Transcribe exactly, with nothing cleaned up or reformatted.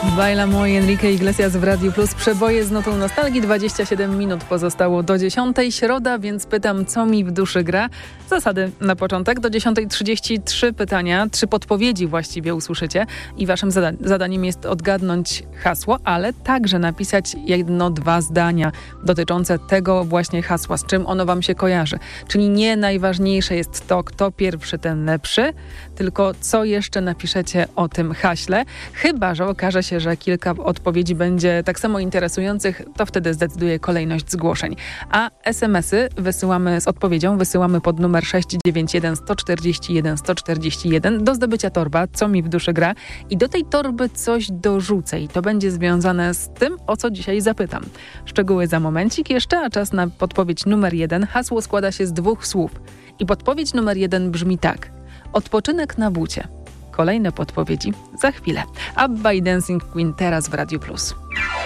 Baila Moi, Enrique Iglesias w Radiu Plus. Przeboje z notą nostalgii. dwadzieścia siedem minut pozostało do dziesiątej. Środa, więc pytam, co mi w duszy gra. Zasady na początek. Do dziesiątej trzydzieści trzy pytania, trzy podpowiedzi właściwie usłyszycie. I waszym zada- zadaniem jest odgadnąć hasło, ale także napisać jedno, dwa zdania dotyczące tego właśnie hasła, z czym ono wam się kojarzy. Czyli nie najważniejsze jest to, kto pierwszy, ten lepszy, tylko co jeszcze napiszecie o tym haśle. Chyba że okaże się, że kilka odpowiedzi będzie tak samo interesujących, to wtedy zdecyduje kolejność zgłoszeń. A es em esy wysyłamy z odpowiedzią, wysyłamy pod numer sześć dziewięć jeden sto czterdzieści jeden sto czterdzieści jeden do zdobycia torba, co mi w duszy gra. I do tej torby coś dorzucę i to będzie związane z tym, o co dzisiaj zapytam. Szczegóły za momencik jeszcze, a czas na podpowiedź numer jeden. Hasło składa się z dwóch słów. I podpowiedź numer jeden brzmi tak. Odpoczynek na bucie. Kolejne podpowiedzi za chwilę. Abba i Dancing Queen teraz w Radiu Plus.